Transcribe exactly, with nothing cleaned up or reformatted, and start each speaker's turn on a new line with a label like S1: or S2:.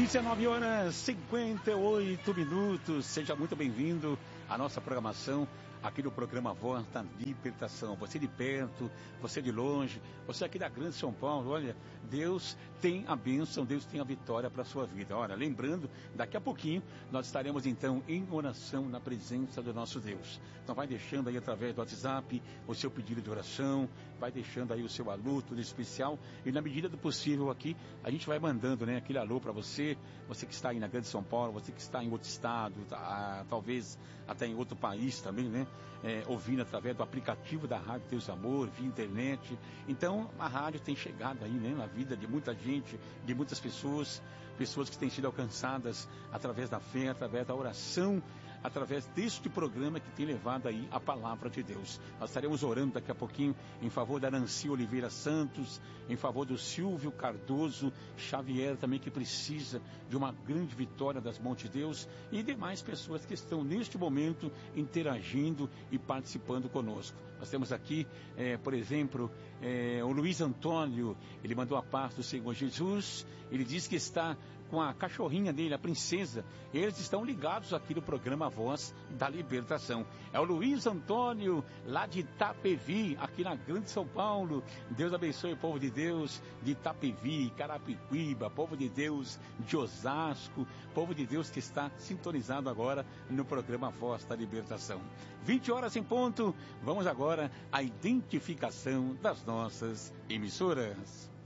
S1: dezenove horas e cinquenta e oito minutos. Seja muito bem-vindo à nossa programação aqui no programa Voz da Libertação. Você de perto, você de longe, você aqui da Grande São Paulo, olha, Deus tem a bênção, Deus tem a vitória para a sua vida. Olha, lembrando, daqui a pouquinho nós estaremos então em oração na presença do nosso Deus. Então vai deixando aí através do WhatsApp o seu pedido de oração, vai deixando aí o seu alô tudo especial e na medida do possível aqui a gente vai mandando, né, aquele alô para você, você que está aí na Grande São Paulo, você que está em outro estado, tá, talvez até em outro país também, né? É, ouvindo através do aplicativo da Rádio Deus Amor, via internet. Então a rádio tem chegado aí, né, na vida de muita gente, de muitas pessoas, pessoas que têm sido alcançadas através da fé, através da oração, através deste programa que tem levado aí a palavra de Deus. Nós estaremos orando daqui a pouquinho em favor da Nancy Oliveira Santos, em favor do Silvio Cardoso Xavier também, que precisa de uma grande vitória das mãos de Deus, e demais pessoas que estão neste momento interagindo e participando conosco. Nós temos aqui, é, por exemplo, é, o Luiz Antônio, ele mandou a paz do Senhor Jesus, ele diz que está com a cachorrinha dele, a princesa, eles estão ligados aqui no programa Voz da Libertação. É o Luiz Antônio, lá de Itapevi, aqui na Grande São Paulo. Deus abençoe o povo de Deus de Itapevi, Carapicuíba, povo de Deus de Osasco, povo de Deus que está sintonizado agora no programa Voz da Libertação. vinte horas em ponto, vamos agora à identificação das nossas emissoras.